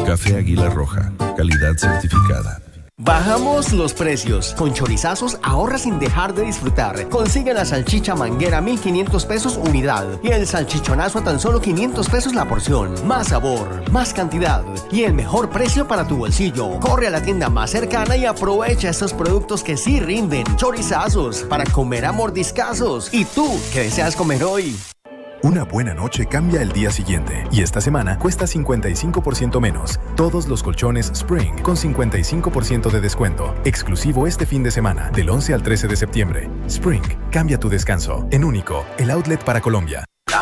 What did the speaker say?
Café Águila Roja, calidad certificada. Bajamos los precios. Con Chorizazos ahorra sin dejar de disfrutar. Consigue la salchicha manguera 1,500 pesos unidad y el salchichonazo a tan solo 500 pesos la porción. Más sabor, más cantidad y el mejor precio para tu bolsillo. Corre a la tienda más cercana y aprovecha estos productos que sí rinden. Chorizazos, para comer a mordiscazos. ¿Y tú, qué deseas comer hoy? Una buena noche cambia el día siguiente y esta semana cuesta 55% menos. Todos los colchones Spring con 55% de descuento. Exclusivo este fin de semana, del 11 al 13 de septiembre. Spring, cambia tu descanso. En Único, el outlet para Colombia.